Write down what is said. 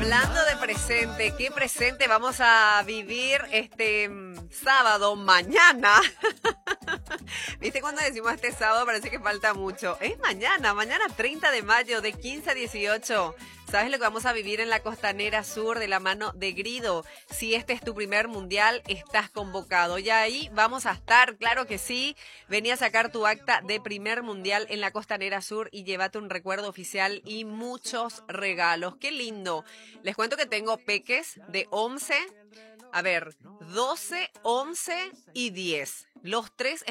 Hablando de presente, ¿qué presente vamos a vivir este sábado, mañana? ¿Viste cuando decimos este sábado? Parece que falta mucho. Es mañana 30 de mayo, de 15 a 18. ¿Sabes lo que vamos a vivir en la Costanera Sur de la mano de Grido? Si este es tu primer mundial, estás convocado. Y ahí vamos a estar, claro que sí. Vení a sacar tu acta de primer mundial en la Costanera Sur y llévate un recuerdo oficial y muchos regalos. ¡Qué lindo! Les cuento que tengo peques de 11, 12, 11 y 10. Los tres